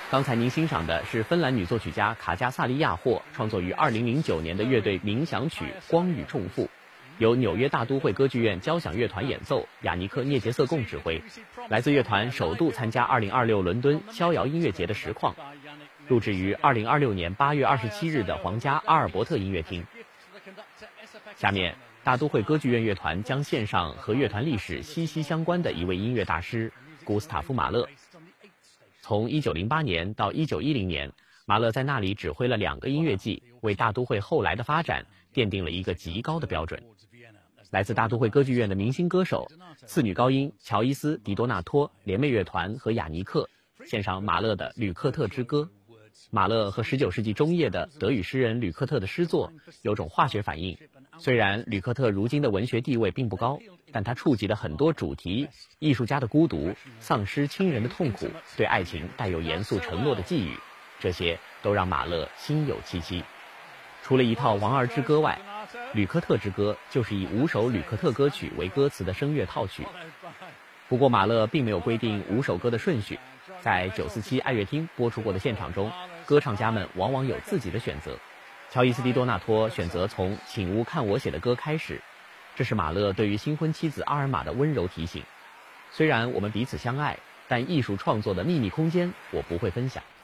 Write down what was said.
刚才您欣赏的是芬兰女作曲家卡加萨利亚霍创作于2009年的乐队冥想曲《光与重复》，由纽约大都会歌剧院交响乐团演奏，雅尼克·涅杰瑟贡指挥。来自乐团首度参加2026伦敦逍遥音乐节的实况，录制于2026年8月27日的皇家阿尔伯特音乐厅。下面，大都会歌剧院乐团将献上和乐团历史息息相关的一位音乐大师古斯塔夫·马勒。从1908年到1910年，马勒在那里指挥了2个音乐季，为大都会后来的发展奠定了一个极高的标准。来自大都会歌剧院的明星歌手、次女高音乔伊斯·迪多纳托联袂乐团和雅尼克献上马勒的《吕克特之歌》。马勒和19世纪中叶的德语诗人吕克特的诗作有种化学反应。虽然吕克特如今的文学地位并不高，但他触及的很多主题，艺术家的孤独、丧失亲人的痛苦、对爱情带有严肃承诺的寄语，这些都让马勒心有戚戚。除了一套《王儿之歌》外，《吕克特之歌》就是以5首吕克特歌曲为歌词的声乐套曲。不过马勒并没有规定5首歌的顺序，在947爱乐厅播出过的现场中，歌唱家们往往有自己的选择。乔伊斯·迪多纳托选择从“请勿看我写的歌”开始，这是马勒对于新婚妻子阿尔玛的温柔提醒。虽然我们彼此相爱，但艺术创作的秘密空间我不会分享。